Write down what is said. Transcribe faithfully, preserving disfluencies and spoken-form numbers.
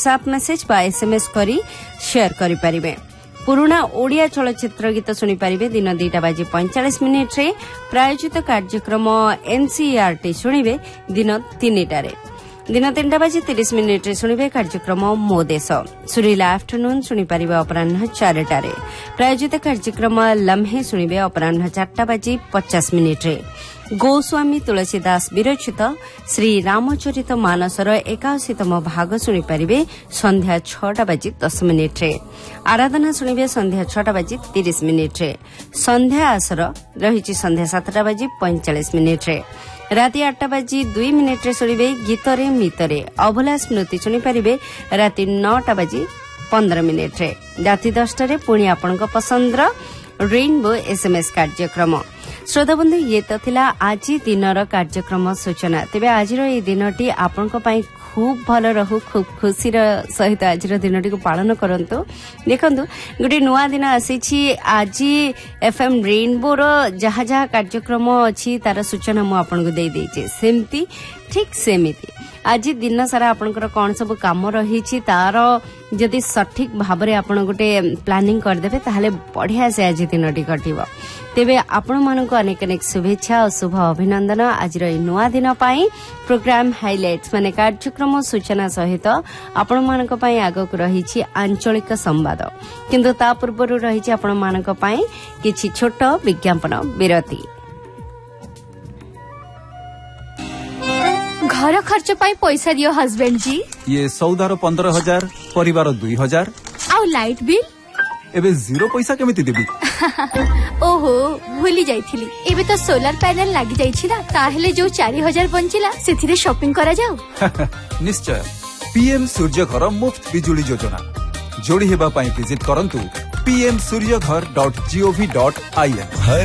WhatsApp message बा SMS करी share करि परिबे। पुराना ओडिया चलचित्र गीत शुणी पारिबे दिन दुईटा बाजी पैंचाश मिनिट रे। प्रायोजित कार्यक्रम एनसीईआरटी शुणिबे दिन तीनटारे। दिन तीनटा बाजी तीस मिनिट रे शुणिबे कार्यक्रम मो देश। सुरीला आफ्टरनून शुणी पारिबे अपराह्न चारटारे। प्रायोजित कार्यक्रम लम्हे शुणिबे अपराह्न चारटा बाजी पचास मिनिट रे। गोस्वामी तुलसीदास विरचित श्री रामचरित मानसर एकाशीतम भाग शुणी पारिबे संध्या छटा बाजी दस मिनिट रे। आराधना शुणिबे संध्या छटा बाजी तीस मिनिट रे। संध्या आसर रही संध्या सातटा बाजी पैंचाश मिनिट रे। राति आठटा बाजी दुई मिनिट रे शुणिबे गीतरे मितरे। अभला स्मृति शुणी पारिबे राति नौटा बाजी पंद्रह मिनिट रे। राति दसटा पुणी आपणक पसंदर रेनबो एसएमएस कार्यक्रम। श्रोताबंधु ये तो थिला आज दिनर कार्यक्रम सूचना। तेबे आजिर ये दिनटी आपनक पई खूब भल रहू, खूब खुशी सहित आज दिनटी को पालन करंतु। देखंतु गोटे नुआ दिन आसी आज एफएम रेनबो रो जहा जहा कार्यक्रम अछि तार सूचना मु आपनको दे देछि। सेमती ठीक सेमिति आज दिन सारा आपनकर कौन सब काम रही तार जदि सठिक भाव आपण गोटे प्लानिंग करदेबे ताहले बढ़िया से आज दिनटी कटिबो। तेबे आपण मानको अनेक अनेक शुभेच्छा और शुभ अभिनंदन। आज नुआ दिन पाई प्रोग्राम हाइलाइट्स माने कार्यक्रम सूचना सहित आपण मानको पाई आगक रही आंचलिक संवाद, किंतु ता पूर्व रही आपण मानको पाई किछि छोट विज्ञापन विरति। घर खर्च पाई पैसा दियो हस्बैंड जी। ये सौदार पंद्रह हजार, परिवार दुई हजार। आउ लाइट बिल एबे जीरो पैसा केमिति देबी? ओहो भूली जाइथिली। एबे तो सोलर पैनल लागी जाइछि ना, ताहेले जो चार हजार बंचिला सेथिरे शॉपिंग करा जाऊ। निश्चय। पीएम सूर्य घर मुफ्त बिजुली योजना जोड़ी हेबा पाई विजिट करंतु पी एम सूर्य घर dot G O V dot I N.